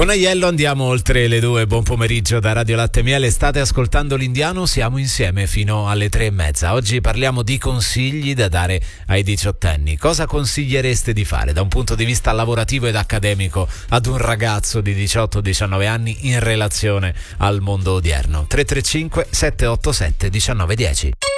Con Aiello andiamo oltre le 2. Buon pomeriggio da Radio Latte Miele. State ascoltando l'Indiano, siamo insieme fino alle 3:30. Oggi parliamo di consigli da dare ai diciottenni. Cosa consigliereste di fare da un punto di vista lavorativo ed accademico ad un ragazzo di 18-19 anni in relazione al mondo odierno? 335 787 1910.